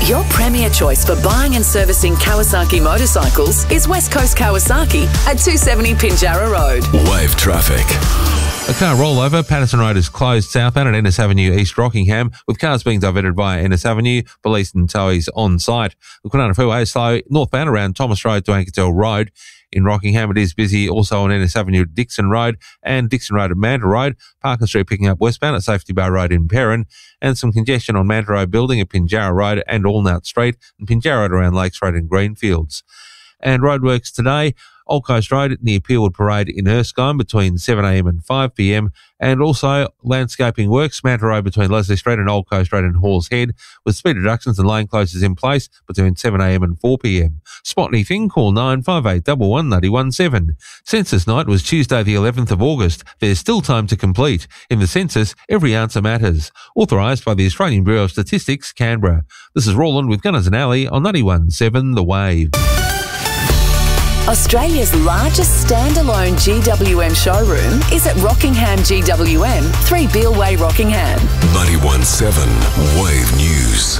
Your premier choice for buying and servicing Kawasaki motorcycles is West Coast Kawasaki at 270 Pinjarra Road. Wave traffic. A car rollover. Patterson Road is closed southbound at Ennis Avenue, East Rockingham, with cars being diverted via Ennis Avenue. Police and towies on site. The Kwinana Freeway is slow northbound around Thomas Road to Anketel Road. In Rockingham, it is busy also on Ennis Avenue at Dixon Road and Dixon Road at Manta Road. Parkin Street picking up westbound at Safety Bar Road in Perrin, and some congestion on Manta Road building at Pinjarra Road and Allnut Street, and Pinjarra Road around Lakes Road and Greenfields. And roadworks today, Old Coast Road near Peelwood Parade in Erskine between 7am and 5pm, and also landscaping works, Manta Road between Leslie Street and Old Coast Road and Halls Head, with speed reductions and lane closures in place between 7am and 4pm. Spot anything, call 95811 917. Census night was Tuesday the 11th of August. There's still time to complete. In the census, every answer matters. Authorised by the Australian Bureau of Statistics, Canberra. This is Roland with Gunners and Alley on 91.7 The Wave. Australia's largest standalone GWM showroom is at Rockingham GWM, 3 Beale Way, Rockingham. 91.7 Wave News.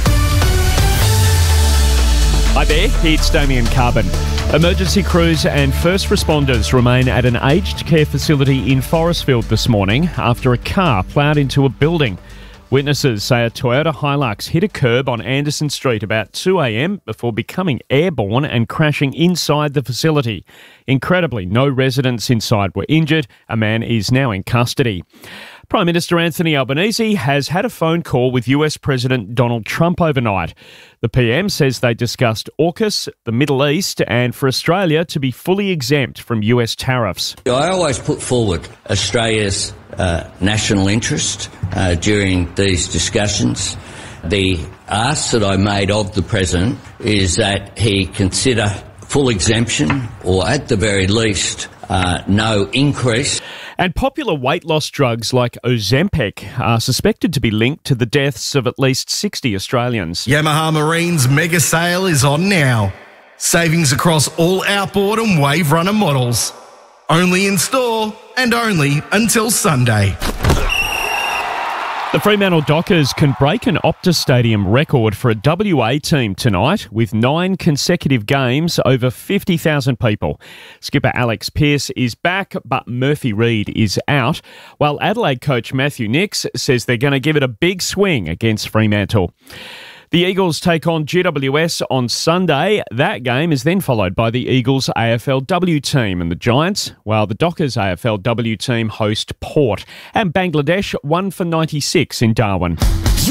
Hi there, it's Damien Carbon. Emergency crews and first responders remain at an aged care facility in Forestfield this morning after a car ploughed into a building. Witnesses say a Toyota Hilux hit a curb on Anderson Street about 2am before becoming airborne and crashing inside the facility. Incredibly, no residents inside were injured. A man is now in custody. Prime Minister Anthony Albanese has had a phone call with US President Donald Trump overnight. The PM says they discussed AUKUS, the Middle East, and for Australia to be fully exempt from US tariffs. I always put forward Australia's national interest during these discussions. The ask that I made of the President is that he consider full exemption or at the very least no increase. And popular weight loss drugs like Ozempic are suspected to be linked to the deaths of at least 60 Australians. Yamaha Marine's mega sale is on now. Savings across all outboard and wave runner models. Only in store and only until Sunday. The Fremantle Dockers can break an Optus Stadium record for a WA team tonight with 9 consecutive games over 50,000 people. Skipper Alex Pearce is back, but Murphy Reid is out, while Adelaide coach Matthew Nicks says they're going to give it a big swing against Fremantle. The Eagles take on GWS on Sunday. That game is then followed by the Eagles AFLW team and the Giants, while the Dockers AFLW team host Port. And Bangladesh won for 96 in Darwin.